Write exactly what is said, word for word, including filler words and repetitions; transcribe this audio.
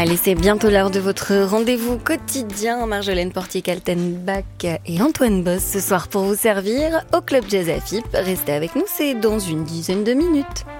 Allez, c'est bientôt l'heure de votre rendez-vous quotidien. Marjolaine Portier-Kaltenbach et Antoine Boss ce soir pour vous servir au Club Jazz A F I P. Restez avec nous, c'est dans une dizaine de minutes.